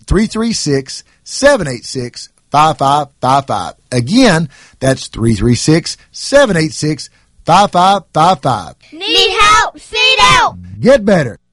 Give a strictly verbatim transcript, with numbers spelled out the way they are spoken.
three three six, seven eight six, five five five five. Again, that's three three six, seven eight six, five five five five. Need help? Seat out! Get better.